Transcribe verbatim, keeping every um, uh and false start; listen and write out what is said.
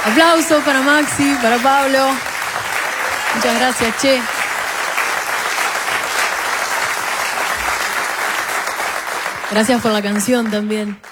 Aplauso para Maxi, para Pablo. Muchas gracias, che. Gracias por la canción también.